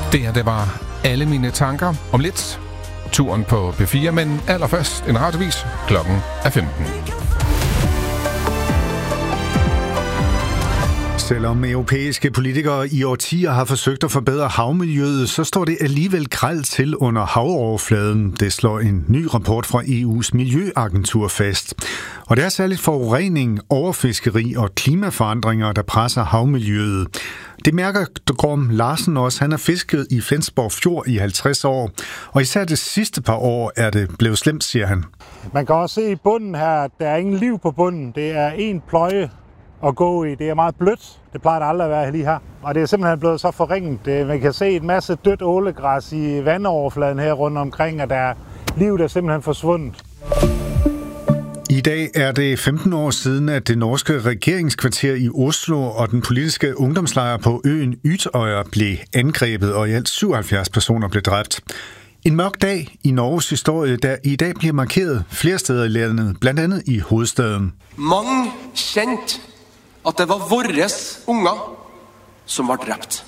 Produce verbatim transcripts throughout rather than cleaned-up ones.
Det her, det var alle mine tanker om lidt. Turen på P fire, men allerførst en radiovis. Klokken er femten. Selvom europæiske politikere i årtier har forsøgt at forbedre havmiljøet, så står det alligevel grelt til under havoverfladen. Det slår en ny rapport fra E U's Miljøagentur fast. Og det er særligt forurening, overfiskeri og klimaforandringer, der presser havmiljøet. Det mærker Gorm Larsen også. Han har fisket i Flensborg Fjord i halvtreds år. Og især det sidste par år er det blevet slemt, siger han. Man kan også se i bunden her, at der er ingen liv på bunden. Det er en pløje at gå i. Det er meget blødt. Det plejer det aldrig at være lige her. Og det er simpelthen blevet så forringet. Man kan se en masse dødt ålegræs i vandoverfladen her rundt omkring, og der er liv, der er simpelthen forsvundet. I dag er det femten år siden, at det norske regeringskvarter i Oslo og den politiske ungdomslejr på øen Utøya blev angrebet, og i alt syvoghalvfjerds personer blev dræbt. En mørk dag i Norges historie, der i dag bliver markeret flere steder i landet, blandt andet i hovedstaden. Mange kendt, at det var vores unger, som var dræbt.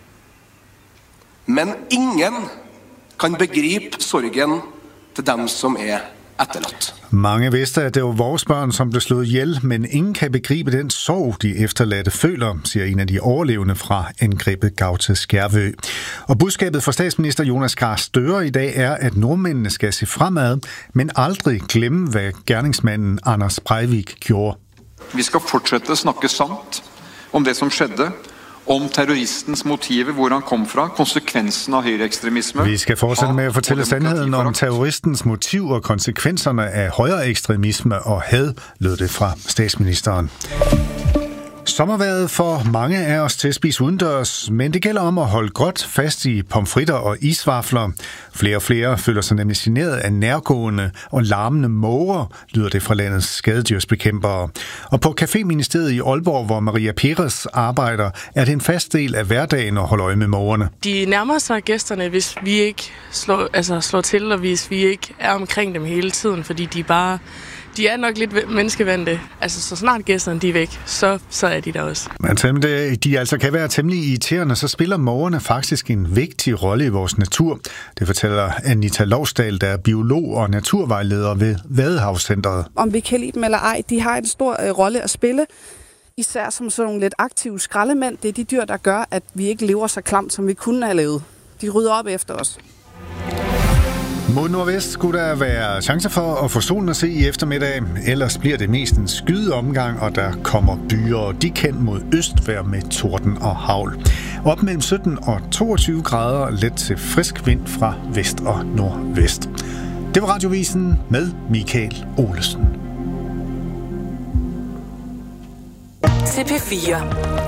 Men ingen kan begribe sorgen til dem, som er efterladt. Mange vidste, at det var vores børn, som blev slået ihjel, men ingen kan begribe den sorg, de efterladte føler, siger en af de overlevende fra angrebet Gaute Skjervø. Og budskabet fra statsminister Jonas Gahr Støre i dag er, at nordmændene skal se fremad, men aldrig glemme, hvad gerningsmanden Anders Breivik gjorde. Vi skal fortsætte at snakke sandt om det, som skjedde, om terroristens motiver, hvor han kom fra, konsekvensen af højreekstremisme. Vi skal fortsætte med at fortælle sandheden om terroristens motiv og konsekvenserne af højreekstremisme og had, lød det fra statsministeren. Sommervejret for mange af os til at spise udendørs, men det gælder om at holde godt fast i pomfritter og isvafler. Flere og flere føler sig nemlig generet af nærgående og larmende måger, lyder det fra landets skadedyrsbekæmpere. Og på Caféministeriet i Aalborg, hvor Maria Perez arbejder, er det en fast del af hverdagen at holde øje med mågerne. De nærmer sig gæsterne, hvis vi ikke slår, altså slår til, og hvis vi ikke er omkring dem hele tiden, fordi de bare... De er nok lidt menneskevandte. Altså, så snart gæsterne de er væk, så, så er de der også. Men selvom de altså kan være temmelig irriterende, så spiller mågerne faktisk en vigtig rolle i vores natur. Det fortæller Anita Lovsdal, der er biolog og naturvejleder ved Vadehavscentret. Om vi kan lide dem eller ej, de har en stor øh, rolle at spille. Især som sådan nogle lidt aktive skraldemænd. Det er de dyr, der gør, at vi ikke lever så klamt, som vi kunne have levet. De rydder op efter os. Mod nordvest skulle der være chancer for at få solen at se i eftermiddag. Ellers bliver det mest en skydeomgang, og der kommer byer, og de kan mod østvejr med torden og hagl. Op mellem sytten og toogtyve grader, let til frisk vind fra vest og nordvest. Det var Radiovisen med Michael Olesen. C P fire.